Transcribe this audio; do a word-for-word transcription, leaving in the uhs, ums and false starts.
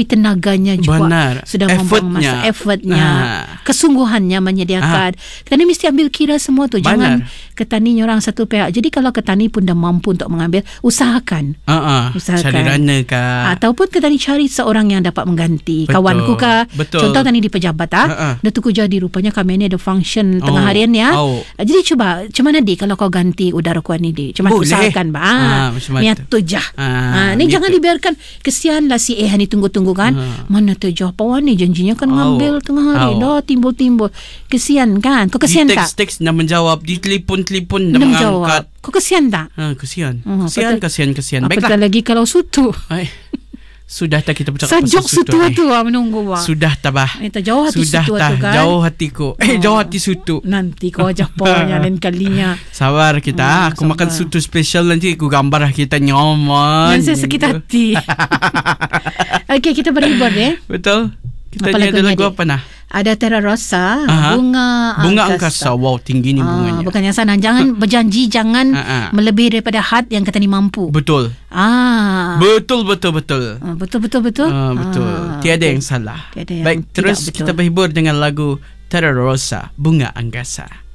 tapi tenaganya juga Benar. sudah membuang masa, effortnya, ah. kesungguhannya menyediakan. Ah. Petani mesti ambil kira semua tu. Benar. Jangan ketani orang satu pihak. Jadi kalau ketani pun dah mampu untuk mengambil, usahakan. Uh-uh. Usahakan. Cari runner kah? Ataupun ketani cari seorang yang dapat mengganti. Betul. Kawanku kah? Betul. Contoh tani di pejabat ah. Uh-uh. Dia tu kerja di rupanya kami ni ada function tengah Oh. harian ya. Oh. Jadi cuba, macam mana di kalau kau ganti udara kuan ni di? Cuma Boleh. usahakan ba. Ah, Ah, macam mana niat tu? tu jah. Ah, Ah, ni niat jangan tu. dibiarkan kesianlah si Eh ni tunggu-tunggu kan. Ah. Mana tu jah pawan ni janjinya kan Oh. ngambil tengah hari. Oh. Dah timbul-timbul. Kesian kan? Kau kesian Di tak? teks-teks nak menjawab, di telefon-telefon nak Nak mengangkat. menjawab. Kau kesian tak? Ha, kesian. Oh, kesian, betul. kesian, kesian. Apatah Baiklah. lagi kalau sutu. Ay, sudah tak kita bercakap Sajok pasal sutu ni? tu ah menunggu wah. Sudah tabah. Eh, tak jauh hati Sudah sutu tah, tu kan. jauh hatiku. Eh, Oh. jauh hati sutu. Nanti kau ajak pawanya lain kalinya. Sabar kita. Hmm, aku makan sabar. sutu spesial nanti. Aku gambar lah kita nyaman. Dan saya sakit hati. Okey, kita berhibur eh. Betul. Kita Apa ni ada lagunya, lagu Dik? apa nah? Ada Terra Rosa, Aha. bunga Bunga angkasa. angkasa. Wow, tinggi ni Ah, bunganya. bukan yang sana. Jangan berjanji, jangan Ah, ah. melebihi daripada had yang kata ni mampu. Betul. Ah. Betul, betul, betul. Ah, betul betul betul. Ah, betul. Ah, Tiada okey. yang salah. Tiada yang Baik, tidak terus betul. kita berhibur dengan lagu Terra Rosa, Bunga Angkasa.